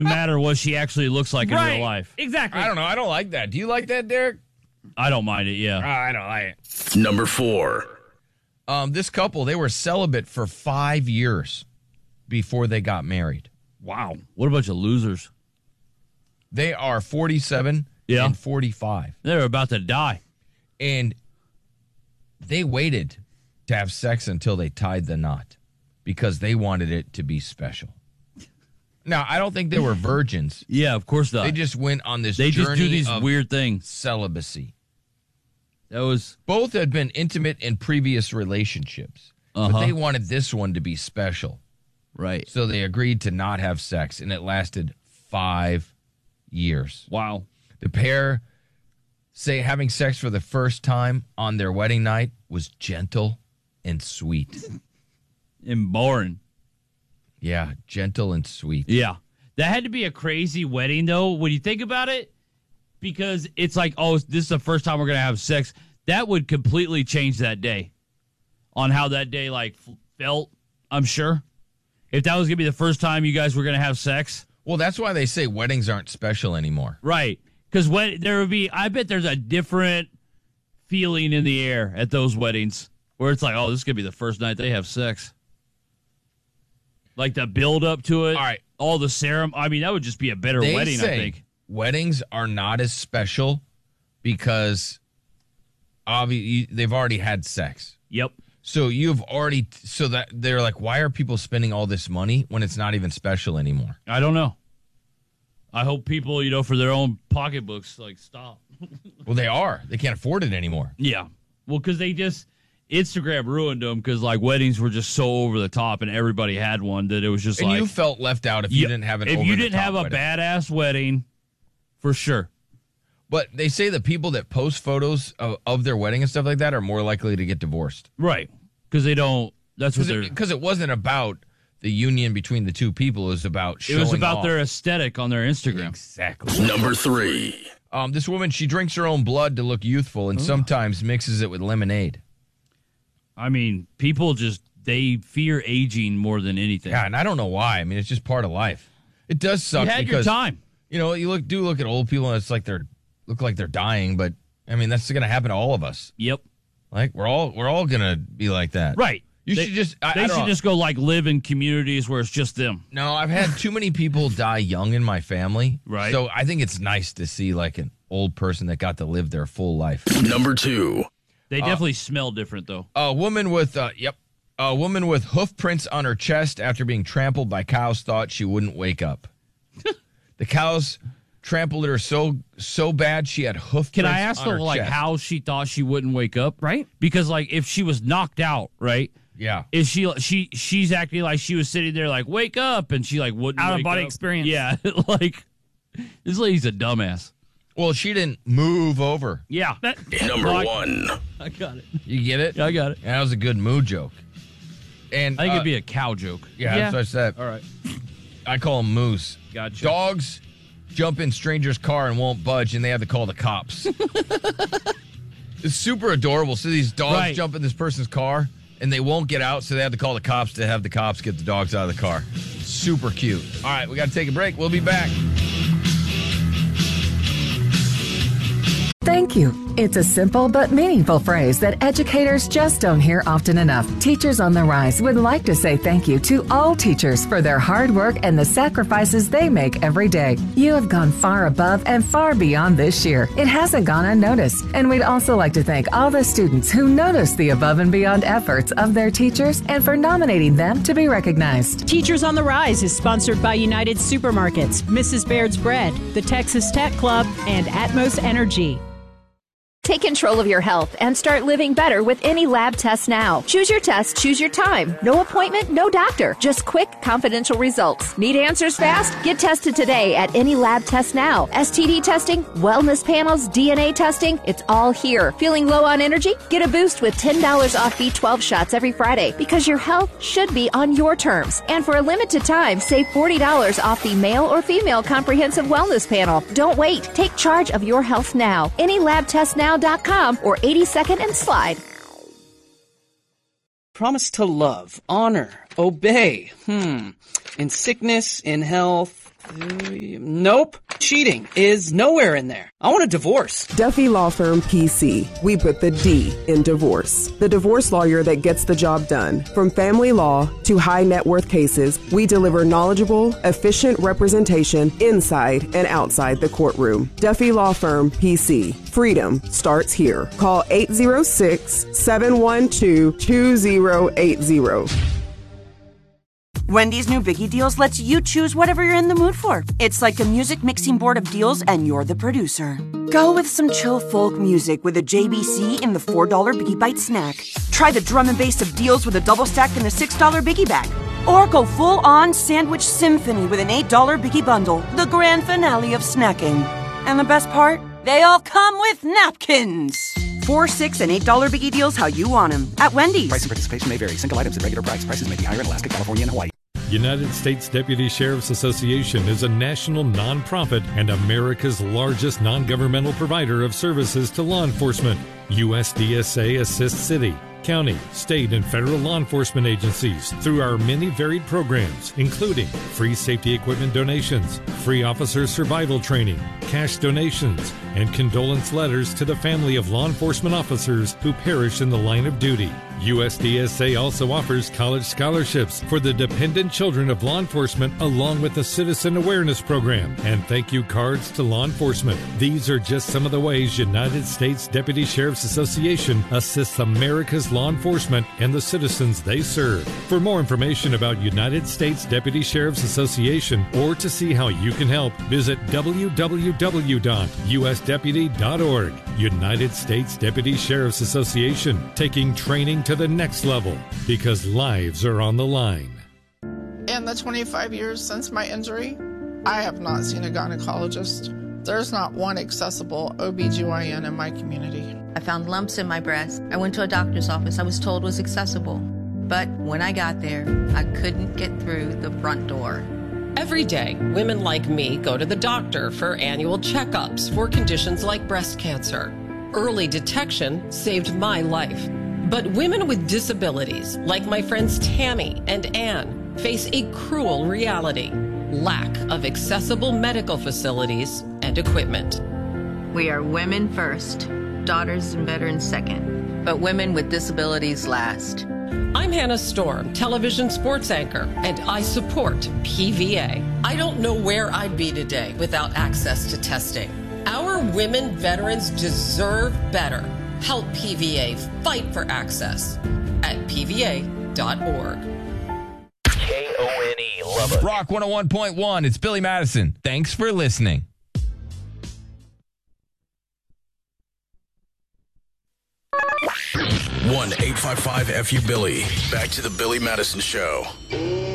matter what she actually looks like in real life. Exactly. I don't know. I don't like that. Do you like that, Derek? I don't mind it, yeah. I don't like it. Number 4. This couple, they were celibate for 5 years before they got married. Wow. What a bunch of losers. They are 47 and 45. They're about to die. And they waited to have sex until they tied the knot because they wanted it to be special. Now, I don't think they were virgins. Yeah, of course not. They just went on this They journey just do these of weird things. celibacy. Both had been intimate in previous relationships, but they wanted this one to be special. Right. So they agreed to not have sex, and it lasted 5 years. Wow. The pair say having sex for the first time on their wedding night was gentle and sweet. And boring. Yeah, gentle and sweet. Yeah. That had to be a crazy wedding, though, when you think about it, because it's like, oh, this is the first time we're going to have sex. That would completely change that day on how that day, felt, I'm sure. If that was going to be the first time you guys were going to have sex. Well, that's why they say weddings aren't special anymore. Right. Because I bet there's a different feeling in the air at those weddings where it's like, oh, this is going to be the first night they have sex. Like the build up to it. All right. All the ceremony. I mean, that would just be a better wedding, I think. Weddings are not as special because they've already had sex. Yep. So that they're like, why are people spending all this money when it's not even special anymore? I don't know. I hope people, for their own pocketbooks, stop. Well, they are. They can't afford it anymore. Yeah. Well, because Instagram ruined them because, weddings were just so over the top and everybody had one that it was just and you felt left out if you didn't have an over the top If you didn't have a wedding. badass wedding, for sure. But they say the people that post photos of their wedding and stuff like that are more likely to get divorced. Right. Because they don't, that's what they're... Because it wasn't about the union between the two people. It was about showing off. It was about their aesthetic on their Instagram. Exactly. Number 3. This woman, she drinks her own blood to look youthful and sometimes mixes it with lemonade. I mean, people they fear aging more than anything. Yeah, and I don't know why. I mean, it's just part of life. It does suck You had because your time. You look at old people and it's like look like they're dying, but I mean that's going to happen to all of us. Yep. Like we're all going to be like that. Right. They should just go live in communities where it's just them. No, I've had too many people die young in my family. Right. So I think it's nice to see an old person that got to live their full life. Number 2. They definitely smell different though. A woman with hoof prints on her chest after being trampled by cows thought she wouldn't wake up. The cows trampled her so bad she had hoof prints on her chest. Can I ask her how she thought she wouldn't wake up? Right. Because if she was knocked out, right? Yeah. Is she's acting like she was sitting there wake up and she wouldn't Out of wake body up. experience. Yeah. This lady's a dumbass. Well, she didn't move over. Yeah. Number 1. I got it. You get it? Yeah, I got it. Yeah, that was a good mood joke. And I think it'd be a cow joke. yeah, that's what I said. All right. I call them moose. Gotcha. Dogs jump in strangers' car and won't budge, and they have to call the cops. It's super adorable. So these dogs jump in this person's car, and they won't get out, so they have to call the cops to have the cops get the dogs out of the car. Super cute. All right, we got to take a break. We'll be back. Thank you. It's a simple but meaningful phrase that educators just don't hear often enough. Teachers on the Rise would like to say thank you to all teachers for their hard work and the sacrifices they make every day. You have gone far above and far beyond this year. It hasn't gone unnoticed. And we'd also like to thank all the students who noticed the above and beyond efforts of their teachers and for nominating them to be recognized. Teachers on the Rise is sponsored by United Supermarkets, Mrs. Baird's Bread, the Texas Tech Club, and Atmos Energy. Take control of your health and start living better with any lab test now. Choose your test, choose your time. No appointment, no doctor. Just quick, confidential results. Need answers fast? Get tested today at any lab test now. STD testing, wellness panels, DNA testing, it's all here. Feeling low on energy? Get a boost with $10 off B12 shots every Friday because your health should be on your terms. And for a limited time, save $40 off the male or female comprehensive wellness panel. Don't wait. Take charge of your health now. AnyLabTestNow.com or 82nd and Slide. Promise to love, honor, obey. In sickness, in health. Nope. Cheating is nowhere in there. I want a divorce. Duffy Law Firm PC. We put the D in divorce. The divorce lawyer that gets the job done. From family law to high net worth cases, we deliver knowledgeable, efficient representation inside and outside the courtroom. Duffy Law Firm PC. Freedom starts here. Call 806-712-2080. Wendy's new Biggie Deals lets you choose whatever you're in the mood for. It's like a music mixing board of deals, and you're the producer. Go with some chill folk music with a JBC in the $4 Biggie Bite snack. Try the drum and bass of deals with a double stack in the $6 Biggie bag. Or go full-on sandwich symphony with an $8 Biggie bundle, the grand finale of snacking. And the best part? They all come with napkins. $4, $6, and $8 Biggie Deals how you want them at Wendy's. Price and participation may vary. Single items at regular price. Prices may be higher in Alaska, California, and Hawaii. United States Deputy Sheriff's Association is a national nonprofit and America's largest non-governmental provider of services to law enforcement. USDSA assists city, county, state, and federal law enforcement agencies through our many varied programs, including free safety equipment donations, free officer survival training, cash donations, and condolence letters to the family of law enforcement officers who perish in the line of duty. USDSA also offers college scholarships for the dependent children of law enforcement, along with a citizen awareness program and thank you cards to law enforcement. These are just some of the ways United States Deputy Sheriff's Association assists America's law enforcement and the citizens they serve. For more information about United States Deputy Sheriff's Association or to see how you can help, visit www.usdeputy.org. United States Deputy Sheriff's Association, taking training to the next level because lives are on the line. In the 25 years since my injury, I have not seen a gynecologist. There's not one accessible OBGYN in my community. I found lumps in my breast. I went to a doctor's office. I was told was accessible. But when I got there, I couldn't get through the front door. Every day, women like me go to the doctor for annual checkups for conditions like breast cancer. Early detection saved my life. But women with disabilities, like my friends Tammy and Ann, face a cruel reality: lack of accessible medical facilities and equipment. We are women first, daughters and veterans second, but women with disabilities last. I'm Hannah Storm, television sports anchor, and I support PVA. I don't know where I'd be today without access to testing. Our women veterans deserve better. Help PVA fight for access at pva.org. KONE, love it. Rock 101.1, it's Billy Madison. Thanks for listening. 1-855-FU-BILLY. Back to the Billy Madison Show.